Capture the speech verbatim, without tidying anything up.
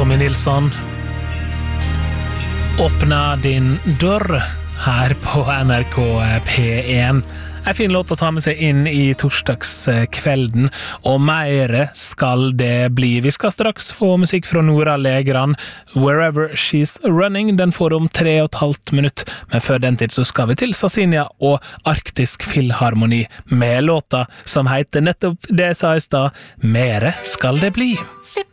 Tommy Nilsson. Åpna din dør her på N R K P en. En fin låt å ta med seg inn i torsdagskvelden, og mer skal det bli. Vi skal straks få musikk fra Nora Legran. Wherever She's Running, den får om tre og et halvt minutt, men før den tid så skal vi til Sassinia og Arktisk Filharmoni med låta som heter nettopp det jeg sa i stad, Mere skal det bli. C'est